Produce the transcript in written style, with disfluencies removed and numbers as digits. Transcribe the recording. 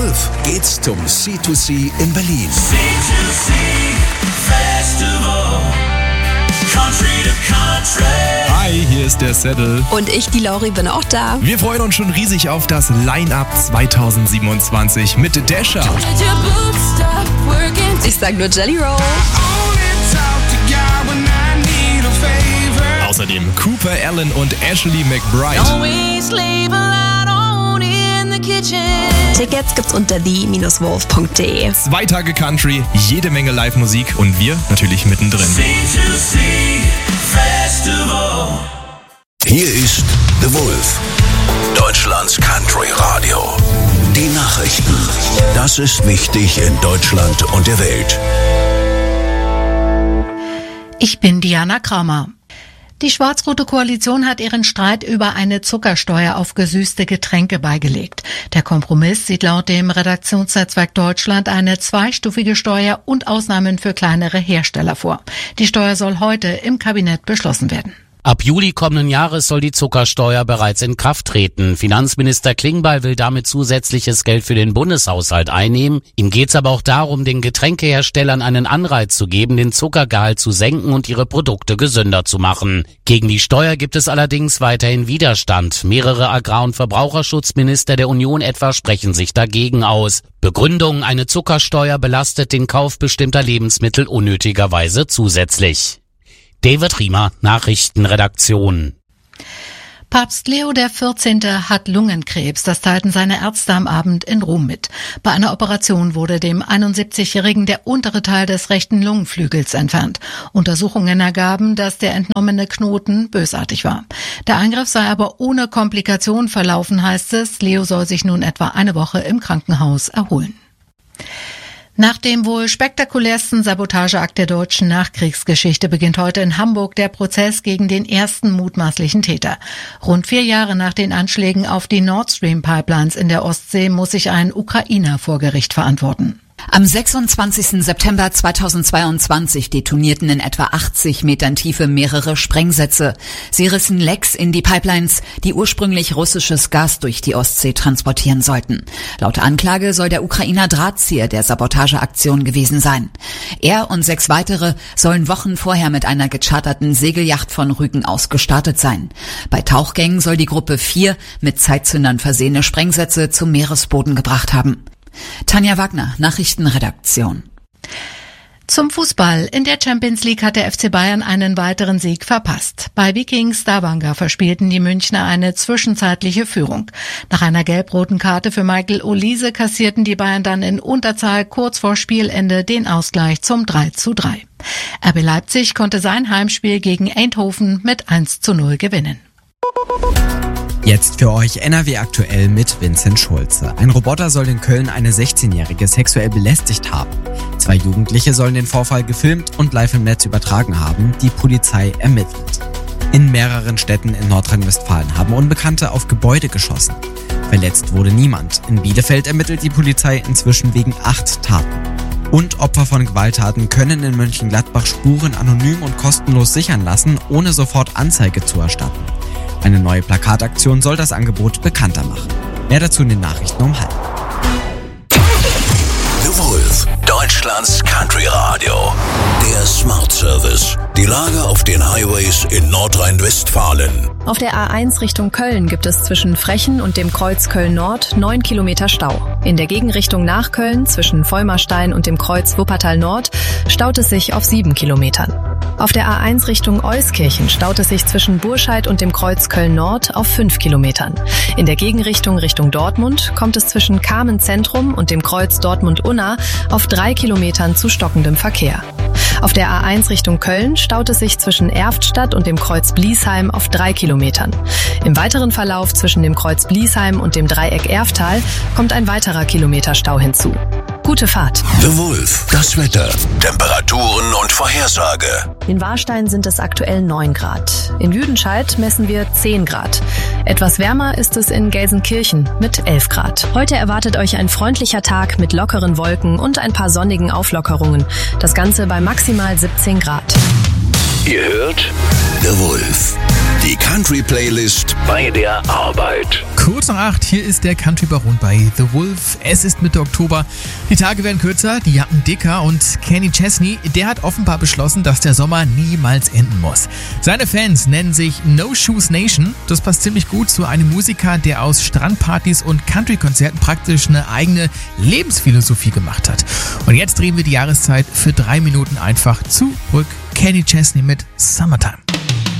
12 geht's zum C2C in Berlin. C2C Festival, Country to Country. Hi, hier ist der Seddel. Und ich, die Lauri, bin auch da. Wir freuen uns schon riesig auf das Line-Up 2027 mit Dasher. Ich sag nur Jelly Roll. Außerdem Cooper Allen und Ashley McBride. Tickets gibt's unter the-wolf.de. 2 Tage Country, jede Menge Live-Musik und wir natürlich mittendrin. C2C Festival. Hier ist The Wolf, Deutschlands Country Radio. Die Nachrichten. Das ist wichtig in Deutschland und der Welt. Ich bin Diana Kramer. Die schwarz-rote Koalition hat ihren Streit über eine Zuckersteuer auf gesüßte Getränke beigelegt. Der Kompromiss sieht laut dem Redaktionsnetzwerk Deutschland eine 2-stufige Steuer und Ausnahmen für kleinere Hersteller vor. Die Steuer soll heute im Kabinett beschlossen werden. Ab Juli kommenden Jahres soll die Zuckersteuer bereits in Kraft treten. Finanzminister Klingbeil will damit zusätzliches Geld für den Bundeshaushalt einnehmen. Ihm geht's aber auch darum, den Getränkeherstellern einen Anreiz zu geben, den Zuckergehalt zu senken und ihre Produkte gesünder zu machen. Gegen die Steuer gibt es allerdings weiterhin Widerstand. Mehrere Agrar- und Verbraucherschutzminister der Union etwa sprechen sich dagegen aus. Begründung: eine Zuckersteuer belastet den Kauf bestimmter Lebensmittel unnötigerweise zusätzlich. David Riemer, Nachrichtenredaktion. Papst Leo XIV. Hat Lungenkrebs, das teilten seine Ärzte am Abend in Rom mit. Bei einer Operation wurde dem 71-Jährigen der untere Teil des rechten Lungenflügels entfernt. Untersuchungen ergaben, dass der entnommene Knoten bösartig war. Der Eingriff sei aber ohne Komplikation verlaufen, heißt es. Leo soll sich nun etwa eine Woche im Krankenhaus erholen. Nach dem wohl spektakulärsten Sabotageakt der deutschen Nachkriegsgeschichte beginnt heute in Hamburg der Prozess gegen den ersten mutmaßlichen Täter. Rund 4 Jahre nach den Anschlägen auf die Nord Stream Pipelines in der Ostsee muss sich ein Ukrainer vor Gericht verantworten. Am 26. September 2022 detonierten in etwa 80 Metern Tiefe mehrere Sprengsätze. Sie rissen Lecks in die Pipelines, die ursprünglich russisches Gas durch die Ostsee transportieren sollten. Laut Anklage soll der Ukrainer Drahtzieher der Sabotageaktion gewesen sein. Er und 6 weitere sollen Wochen vorher mit einer gecharterten Segelyacht von Rügen aus gestartet sein. Bei Tauchgängen soll die Gruppe 4 mit Zeitzündern versehene Sprengsätze zum Meeresboden gebracht haben. Tanja Wagner, Nachrichtenredaktion. Zum Fußball. In der Champions League hat der FC Bayern einen weiteren Sieg verpasst. Bei Viking Stavanger verspielten die Münchner eine zwischenzeitliche Führung. Nach einer gelb-roten Karte für Michael Olise kassierten die Bayern dann in Unterzahl kurz vor Spielende den Ausgleich zum 3:3. RB Leipzig konnte sein Heimspiel gegen Eindhoven mit 1:0 gewinnen. Jetzt für euch NRW aktuell mit Vincent Schulze. Ein Roboter soll in Köln eine 16-Jährige sexuell belästigt haben. 2 Jugendliche sollen den Vorfall gefilmt und live im Netz übertragen haben. Die Polizei ermittelt. In mehreren Städten in Nordrhein-Westfalen haben Unbekannte auf Gebäude geschossen. Verletzt wurde niemand. In Bielefeld ermittelt die Polizei inzwischen wegen 8 Taten. Und Opfer von Gewalttaten können in Mönchengladbach Spuren anonym und kostenlos sichern lassen, ohne sofort Anzeige zu erstatten. Eine neue Plakataktion soll das Angebot bekannter machen. Mehr dazu in den Nachrichten um 12:30. The Wolf, Deutschlands Country Radio. Der Smart Service. Die Lage auf den Highways in Nordrhein-Westfalen. Auf der A1 Richtung Köln gibt es zwischen Frechen und dem Kreuz Köln-Nord 9 Kilometer Stau. In der Gegenrichtung nach Köln zwischen Vollmerstein und dem Kreuz Wuppertal-Nord staut es sich auf 7 Kilometern. Auf der A1 Richtung Euskirchen staut es sich zwischen Burscheid und dem Kreuz Köln-Nord auf 5 Kilometern. In der Gegenrichtung Richtung Dortmund kommt es zwischen Kamen-Zentrum und dem Kreuz Dortmund-Unna auf 3 Kilometern zu stockendem Verkehr. Auf der A1 Richtung Köln staut es sich zwischen Erftstadt und dem Kreuz Bliesheim auf 3 Kilometern. Im weiteren Verlauf zwischen dem Kreuz Bliesheim und dem Dreieck Erftal kommt ein weiterer Kilometerstau hinzu. Gute Fahrt. The Wolf, das Wetter, Temperaturen und Vorhersage. In Warstein sind es aktuell 9 Grad. In Lüdenscheid messen wir 10 Grad. Etwas wärmer ist es in Gelsenkirchen mit 11 Grad. Heute erwartet euch ein freundlicher Tag mit lockeren Wolken und ein paar sonnigen Auflockerungen. Das Ganze bei maximal 17 Grad. Ihr hört The Wolf, die Country-Playlist bei der Arbeit. Kurz nach 8, hier ist der Country Baron bei The Wolf. Es ist Mitte Oktober, die Tage werden kürzer, die Jacken dicker und Kenny Chesney, der hat offenbar beschlossen, dass der Sommer niemals enden muss. Seine Fans nennen sich No Shoes Nation. Das passt ziemlich gut zu einem Musiker, der aus Strandpartys und Country-Konzerten praktisch eine eigene Lebensphilosophie gemacht hat. Und jetzt drehen wir die Jahreszeit für 3 Minuten einfach zurück. Kenny Chesney mit Summertime.